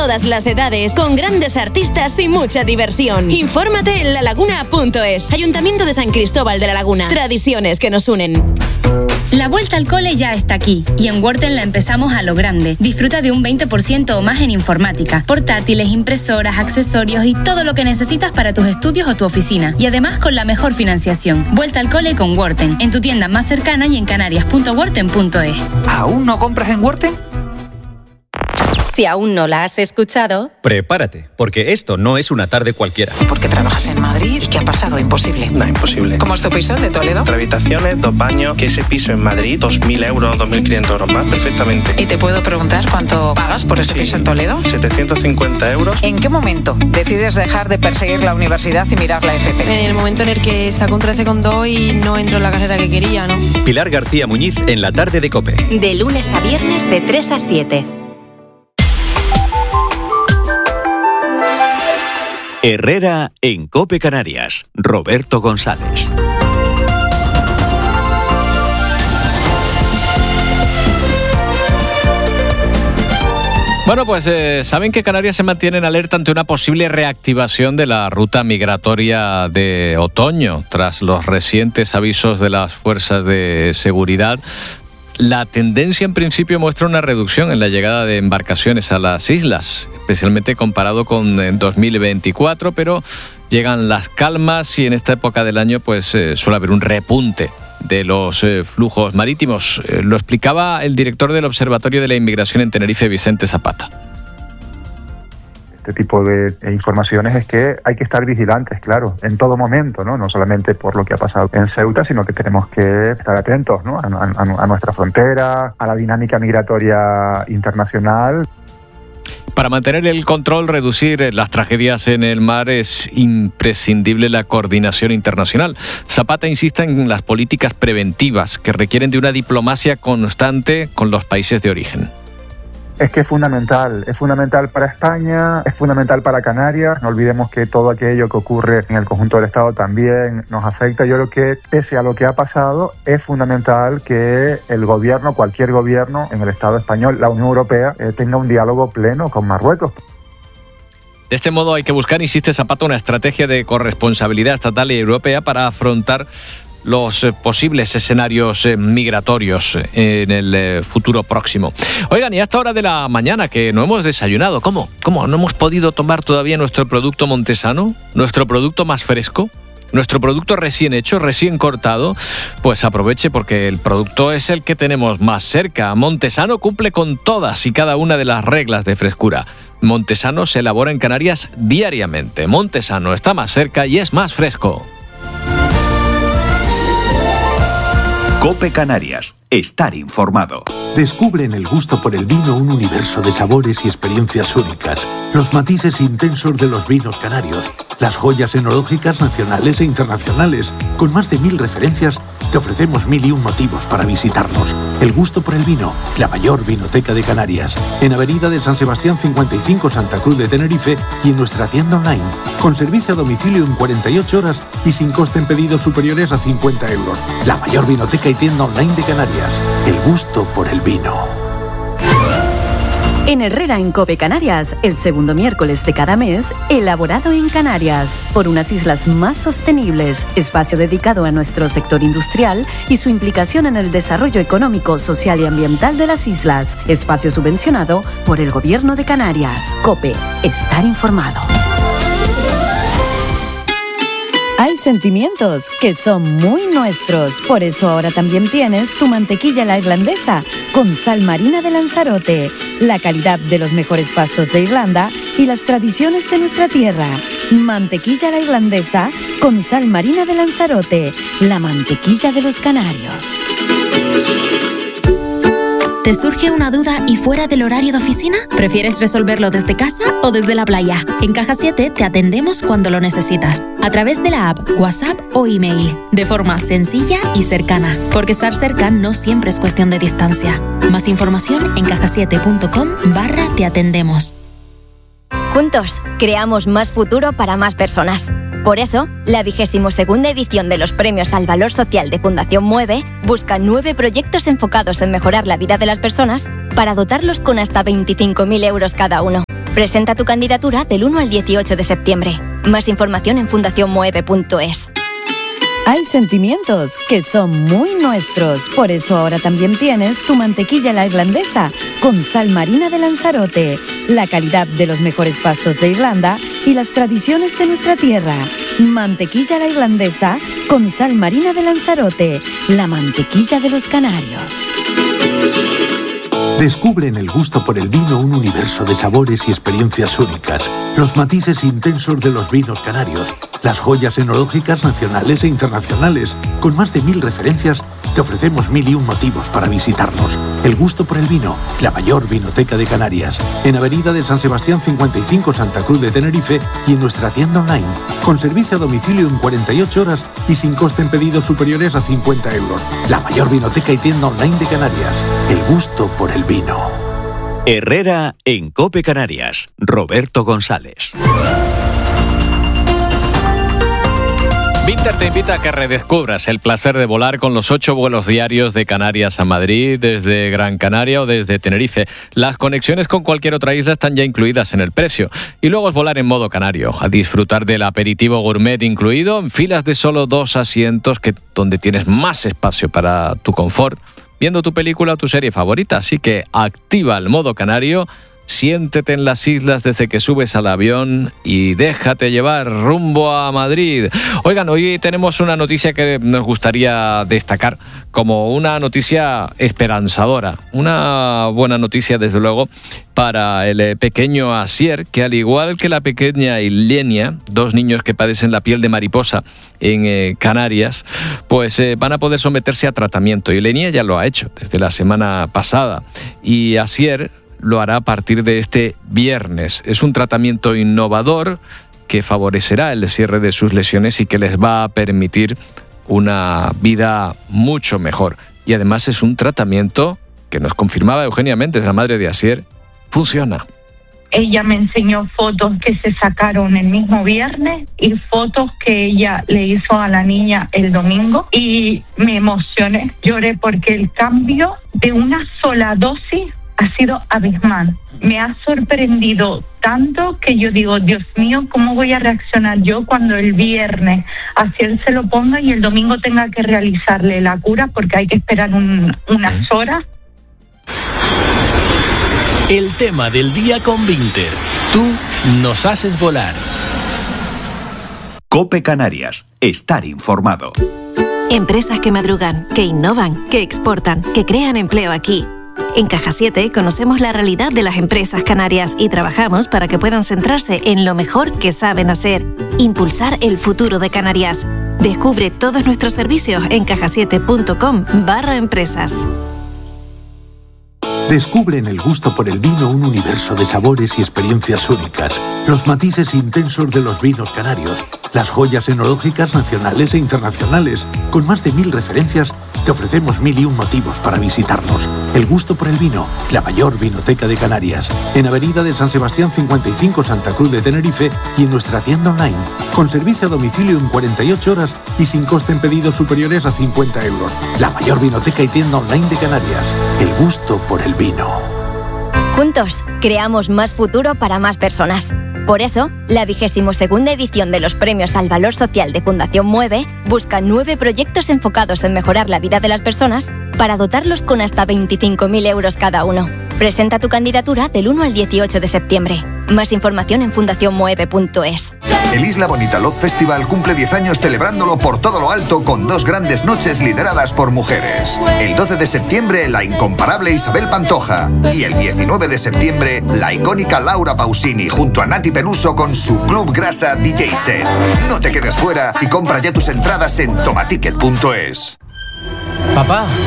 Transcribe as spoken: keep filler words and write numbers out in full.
todas las edades, con grandes artistas y mucha diversión. Infórmate en la laguna punto es. Ayuntamiento de San Cristóbal de la Laguna. Tradiciones que nos unen. La vuelta al cole ya está aquí y en Worten la empezamos a lo grande. Disfruta de un veinte por ciento o más en informática, portátiles, impresoras, accesorios y todo lo que necesitas para tus estudios o tu oficina. Y además con la mejor financiación. Vuelta al cole con Worten, en tu tienda más cercana y en canarias punto worten punto es. ¿Aún no compras en Worten? Si aún no la has escuchado... Prepárate, porque esto no es una tarde cualquiera. ¿Por qué trabajas en Madrid? ¿Y qué ha pasado? Imposible. No, imposible. ¿Cómo es tu piso de Toledo? Cuatro habitaciones, dos baños, que ese piso en Madrid, dos mil euros, dos mil quinientos euros más, perfectamente. ¿Y te puedo preguntar cuánto pagas por ese sí, piso en Toledo? setecientos cincuenta euros. ¿En qué momento decides dejar de perseguir la universidad y mirar la F P? En el momento en el que saco un trece coma dos y no entro en la carrera que quería, ¿no? Pilar García Muñiz en la tarde de COPE. De lunes a viernes de tres a siete. Herrera en COPE Canarias. Roberto González. Bueno, pues eh, saben que Canarias se mantiene en alerta ante una posible reactivación de la ruta migratoria de otoño, tras los recientes avisos de las fuerzas de seguridad. La tendencia en principio muestra una reducción en la llegada de embarcaciones a las islas, especialmente comparado con en dos mil veinticuatro, pero llegan las calmas y en esta época del año pues eh, suele haber un repunte de los eh, flujos marítimos. Eh, lo explicaba el director del Observatorio de la Inmigración en Tenerife, Vicente Zapata. Este tipo de informaciones es que hay que estar vigilantes, claro, en todo momento, ¿no? No solamente por lo que ha pasado en Ceuta, sino que tenemos que estar atentos, ¿no? a, a, a nuestra frontera, a la dinámica migratoria internacional. Para mantener el control, reducir las tragedias en el mar, es imprescindible la coordinación internacional. Zapata insiste en las políticas preventivas que requieren de una diplomacia constante con los países de origen. Es que es fundamental, es fundamental para España, es fundamental para Canarias. No olvidemos que todo aquello que ocurre en el conjunto del Estado también nos afecta. Yo creo que, pese a lo que ha pasado, es fundamental que el gobierno, cualquier gobierno en el Estado español, la Unión Europea, eh, tenga un diálogo pleno con Marruecos. De este modo hay que buscar, insiste Zapata, una estrategia de corresponsabilidad estatal y europea para afrontar los eh, posibles escenarios eh, migratorios eh, en el eh, futuro próximo. Oigan, y a esta hora de la mañana que no hemos desayunado, ¿cómo? ¿Cómo? ¿No hemos podido tomar todavía nuestro producto montesano? ¿Nuestro producto más fresco? ¿Nuestro producto recién hecho, recién cortado? Pues aproveche porque el producto es el que tenemos más cerca. Montesano cumple con todas y cada una de las reglas de frescura. Montesano se elabora en Canarias diariamente. Montesano está más cerca y es más fresco. COPE Canarias. Estar informado. Descubre en el gusto por el vino un universo de sabores y experiencias únicas. Los matices intensos de los vinos canarios. Las joyas enológicas nacionales e internacionales. Con más de mil referencias, te ofrecemos mil y un motivos para visitarnos. El gusto por el vino. La mayor vinoteca de Canarias. En Avenida de San Sebastián cincuenta y cinco, Santa Cruz de Tenerife. Y en nuestra tienda online. Con servicio a domicilio en cuarenta y ocho horas y sin coste en pedidos superiores a cincuenta euros. La mayor vinoteca y tienda online de Canarias. El gusto por el vino. En Herrera en COPE Canarias, el segundo miércoles de cada mes, elaborado en Canarias, por unas islas más sostenibles, espacio dedicado a nuestro sector industrial y su implicación en el desarrollo económico, social y ambiental de las islas, espacio subvencionado por el Gobierno de Canarias. COPE, estar informado. Hay sentimientos que son muy nuestros, por eso ahora también tienes tu mantequilla la irlandesa con sal marina de Lanzarote, la calidad de los mejores pastos de Irlanda y las tradiciones de nuestra tierra. Mantequilla la irlandesa con sal marina de Lanzarote, la mantequilla de los canarios. ¿Te surge una duda y fuera del horario de oficina? ¿Prefieres resolverlo desde casa o desde la playa? En Caja siete te atendemos cuando lo necesitas, a través de la app, WhatsApp o email, de forma sencilla y cercana, porque estar cerca no siempre es cuestión de distancia. Más información en caja siete punto com barra te atendemos. Juntos, creamos más futuro para más personas. Por eso, la vigésimo segunda edición de los Premios al Valor Social de Fundación Mueve busca nueve proyectos enfocados en mejorar la vida de las personas para dotarlos con hasta veinticinco mil euros cada uno. Presenta tu candidatura del uno al dieciocho de septiembre. Más información en fundación mueve punto es. Hay sentimientos que son muy nuestros, por eso ahora también tienes tu mantequilla a la irlandesa con sal marina de Lanzarote, la calidad de los mejores pastos de Irlanda y las tradiciones de nuestra tierra. Mantequilla a la irlandesa con sal marina de Lanzarote, la mantequilla de los canarios. Descubre en el gusto por el vino un universo de sabores y experiencias únicas, los matices intensos de los vinos canarios, las joyas enológicas nacionales e internacionales. Con más de mil referencias, te ofrecemos mil y un motivos para visitarnos. El gusto por el vino, la mayor vinoteca de Canarias. En Avenida de San Sebastián cincuenta y cinco, Santa Cruz de Tenerife, y en nuestra tienda online, con servicio a domicilio en cuarenta y ocho horas y sin coste en pedidos superiores a cincuenta euros. La mayor vinoteca y tienda online de Canarias. El gusto por el vino. Herrera en COPE Canarias. Roberto González. Vinter te invita a que redescubras el placer de volar con los ocho vuelos diarios de Canarias a Madrid, desde Gran Canaria o desde Tenerife. Las conexiones con cualquier otra isla están ya incluidas en el precio. Y luego es volar en modo canario, a disfrutar del aperitivo gourmet incluido, en filas de solo dos asientos, que, donde tienes más espacio para tu confort, viendo tu película o tu serie favorita. Así que activa el modo canario, siéntete en las islas desde que subes al avión y déjate llevar rumbo a Madrid. Oigan, hoy tenemos una noticia que nos gustaría destacar como una noticia esperanzadora. Una buena noticia, desde luego, para el pequeño Asier, que al igual que la pequeña Ilenia, dos niños que padecen la piel de mariposa en eh, Canarias, pues eh, van a poder someterse a tratamiento. Ilenia ya lo ha hecho desde la semana pasada y Asier lo hará a partir de este viernes. Es un tratamiento innovador que favorecerá el cierre de sus lesiones y que les va a permitir una vida mucho mejor. Y además es un tratamiento que nos confirmaba Eugenia Méndez, la madre de Asier, funciona. Ella me enseñó fotos que se sacaron el mismo viernes y fotos que ella le hizo a la niña el domingo y me emocioné, lloré porque el cambio de una sola dosis ha sido abismal. Me ha sorprendido tanto que yo digo, Dios mío, ¿cómo voy a reaccionar yo cuando el viernes así él se lo ponga y el domingo tenga que realizarle la cura porque hay que esperar un, unas horas? El tema del día con Vinter. Tú nos haces volar. COPE Canarias. Estar informado. Empresas que madrugan, que innovan, que exportan, que crean empleo aquí. En Caja siete conocemos la realidad de las empresas canarias y trabajamos para que puedan centrarse en lo mejor que saben hacer, impulsar el futuro de Canarias. Descubre todos nuestros servicios en cajasiete punto com barra empresas. Descubre en el gusto por el vino un universo de sabores y experiencias únicas, los matices intensos de los vinos canarios, las joyas enológicas nacionales e internacionales. Con más de mil referencias, te ofrecemos mil y un motivos para visitarnos. El gusto por el vino, la mayor vinoteca de Canarias. En Avenida de San Sebastián cincuenta y cinco, Santa Cruz de Tenerife, y en nuestra tienda online, con servicio a domicilio en cuarenta y ocho horas y sin coste en pedidos superiores a cincuenta euros. La mayor vinoteca y tienda online de Canarias. El gusto por el vino. Juntos, creamos más futuro para más personas. Por eso, la vigésimo segunda edición de los Premios al Valor Social de Fundación Mueve busca nueve proyectos enfocados en mejorar la vida de las personas para dotarlos con hasta veinticinco mil euros cada uno. Presenta tu candidatura del uno al dieciocho de septiembre. Más información en fundación mueve punto es. El Isla Bonita Love Festival cumple diez años celebrándolo por todo lo alto con dos grandes noches lideradas por mujeres. El doce de septiembre, la incomparable Isabel Pantoja. Y el diecinueve de septiembre, la icónica Laura Pausini junto a Nati Peluso con su Club Grasa D J Set. No te quedes fuera y compra ya tus entradas en tomaticket punto es. Papá,